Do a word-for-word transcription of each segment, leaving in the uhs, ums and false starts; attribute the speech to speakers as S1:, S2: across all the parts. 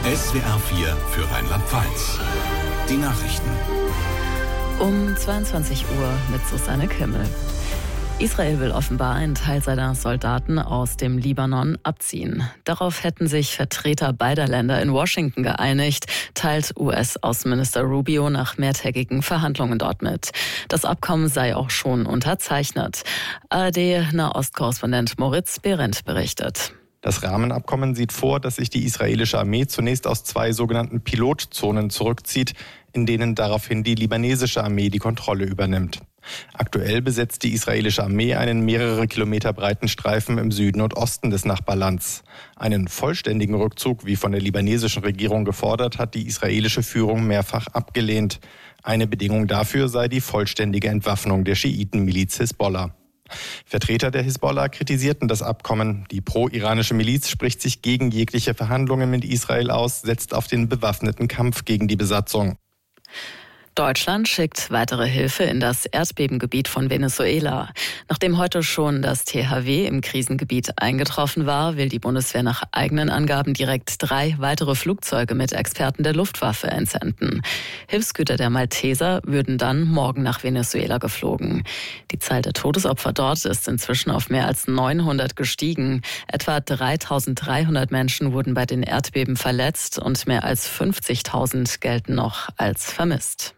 S1: S W R vier für Rheinland-Pfalz. Die Nachrichten.
S2: Um zweiundzwanzig Uhr mit Susanne Kimmel. Israel will offenbar einen Teil seiner Soldaten aus dem Libanon abziehen. Darauf hätten sich Vertreter beider Länder in Washington geeinigt, teilt U S-Außenminister Rubio nach mehrtägigen Verhandlungen dort mit. Das Abkommen sei auch schon unterzeichnet. A R D-Nahost-Korrespondent Moritz Behrendt berichtet.
S3: Das Rahmenabkommen sieht vor, dass sich die israelische Armee zunächst aus zwei sogenannten Pilotzonen zurückzieht, in denen daraufhin die libanesische Armee die Kontrolle übernimmt. Aktuell besetzt die israelische Armee einen mehrere Kilometer breiten Streifen im Süden und Osten des Nachbarlands. Einen vollständigen Rückzug, wie von der libanesischen Regierung gefordert, hat die israelische Führung mehrfach abgelehnt. Eine Bedingung dafür sei die vollständige Entwaffnung der Schiitenmiliz Hisbollah. Vertreter der Hisbollah kritisierten das Abkommen. Die pro-iranische Miliz spricht sich gegen jegliche Verhandlungen mit Israel aus, setzt auf den bewaffneten Kampf gegen die Besatzung.
S2: Deutschland schickt weitere Hilfe in das Erdbebengebiet von Venezuela. Nachdem heute schon das T H W im Krisengebiet eingetroffen war, will die Bundeswehr nach eigenen Angaben direkt drei weitere Flugzeuge mit Experten der Luftwaffe entsenden. Hilfsgüter der Malteser würden dann morgen nach Venezuela geflogen. Die Zahl der Todesopfer dort ist inzwischen auf mehr als neunhundert gestiegen. Etwa dreitausenddreihundert Menschen wurden bei den Erdbeben verletzt und mehr als fünfzigtausend gelten noch als vermisst.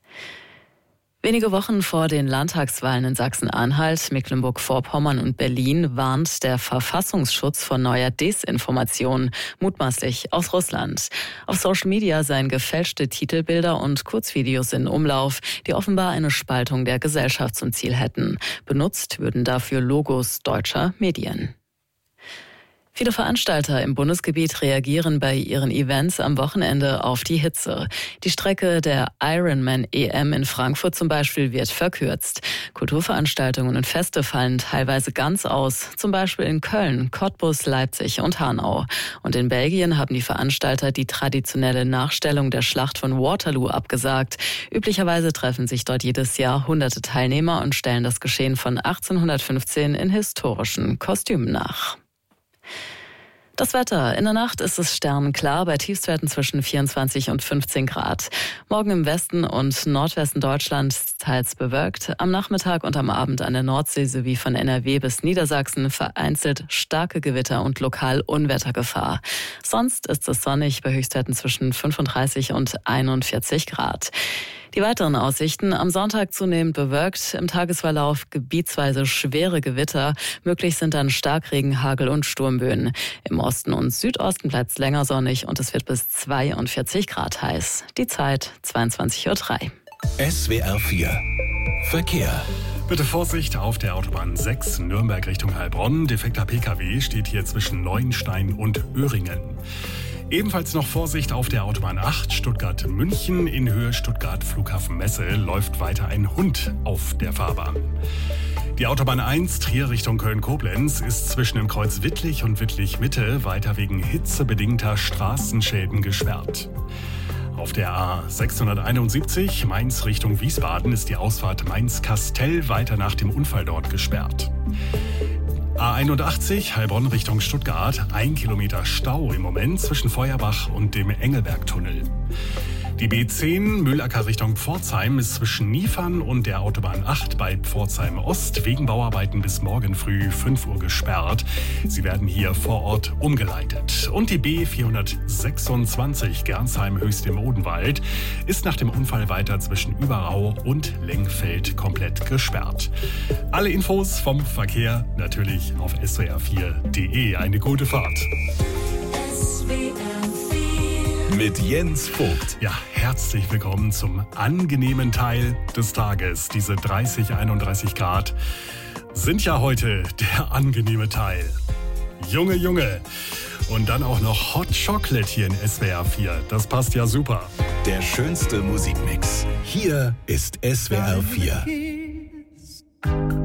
S2: Wenige Wochen vor den Landtagswahlen in Sachsen-Anhalt, Mecklenburg-Vorpommern und Berlin warnt der Verfassungsschutz vor neuer Desinformation, mutmaßlich aus Russland. Auf Social Media seien gefälschte Titelbilder und Kurzvideos in Umlauf, die offenbar eine Spaltung der Gesellschaft zum Ziel hätten. Benutzt würden dafür Logos deutscher Medien. Viele Veranstalter im Bundesgebiet reagieren bei ihren Events am Wochenende auf die Hitze. Die Strecke der Ironman E M in Frankfurt zum Beispiel wird verkürzt. Kulturveranstaltungen und Feste fallen teilweise ganz aus, zum Beispiel in Köln, Cottbus, Leipzig und Hanau. Und in Belgien haben die Veranstalter die traditionelle Nachstellung der Schlacht von Waterloo abgesagt. Üblicherweise treffen sich dort jedes Jahr hunderte Teilnehmer und stellen das Geschehen von achtzehnhundertfünfzehn in historischen Kostümen nach. Das Wetter. In der Nacht ist es sternenklar bei Tiefstwerten zwischen vierundzwanzig und fünfzehn Grad. Morgen im Westen und Nordwesten Deutschlands teils bewölkt. Am Nachmittag und am Abend an der Nordsee sowie von N R W bis Niedersachsen vereinzelt starke Gewitter und lokal Unwettergefahr. Sonst ist es sonnig bei Höchstwerten zwischen fünfunddreißig und einundvierzig Grad. Die weiteren Aussichten: am Sonntag zunehmend bewölkt, im Tagesverlauf gebietsweise schwere Gewitter. Möglich sind dann Starkregen, Hagel und Sturmböen. Im Osten und Südosten bleibt es länger sonnig und es wird bis zweiundvierzig Grad heiß. Die Zeit zweiundzwanzig Uhr drei.
S1: S W R vier Verkehr.
S4: Bitte Vorsicht auf der Autobahn sechs Nürnberg Richtung Heilbronn. Defekter P K W steht hier zwischen Neuenstein und Öhringen. Ebenfalls noch Vorsicht auf der Autobahn acht Stuttgart-München. In Höhe Stuttgart-Flughafen-Messe läuft weiter ein Hund auf der Fahrbahn. Die Autobahn eins Trier Richtung Köln-Koblenz ist zwischen dem Kreuz Wittlich und Wittlich-Mitte weiter wegen hitzebedingter Straßenschäden gesperrt. Auf der A sechshunderteinundsiebzig Mainz Richtung Wiesbaden ist die Ausfahrt Mainz-Kastell weiter nach dem Unfall dort gesperrt. A einundachtzig Heilbronn Richtung Stuttgart, ein Kilometer Stau im Moment zwischen Feuerbach und dem Engelbergtunnel. Die B zehn Mühlacker Richtung Pforzheim ist zwischen Niefern und der Autobahn acht bei Pforzheim Ost wegen Bauarbeiten bis morgen früh fünf Uhr gesperrt. Sie werden hier vor Ort umgeleitet. Und die B vierhundertsechsundzwanzig Gernsheim Höchst im Odenwald ist nach dem Unfall weiter zwischen Überau und Lengfeld komplett gesperrt. Alle Infos vom Verkehr natürlich auf S W R vier punkt de. Eine gute Fahrt.
S1: Mit Jens Vogt.
S4: Ja, herzlich willkommen zum angenehmen Teil des Tages. Diese dreißig, einunddreißig Grad sind ja heute der angenehme Teil. Junge, Junge. Und dann auch noch Hot Chocolate hier in S W R vier. Das passt ja super.
S1: Der schönste Musikmix. Hier ist S W R vier.